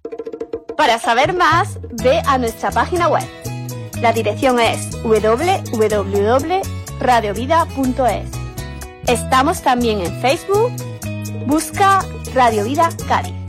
Para saber más, ve a nuestra página web. La dirección es www.radiovida.es. Estamos también en Facebook. Busca Radio Vida Cádiz.